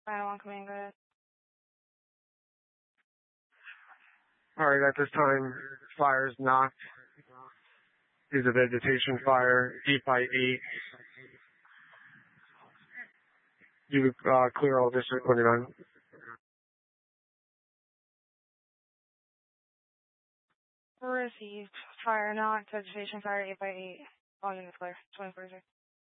Final one coming good. Alright, at this time, fire is knocked. Is a vegetation fire, 8 by 8. You clear all district 29. Received. Fire knocked. Vegetation fire 8 by 8. All units clear. 24.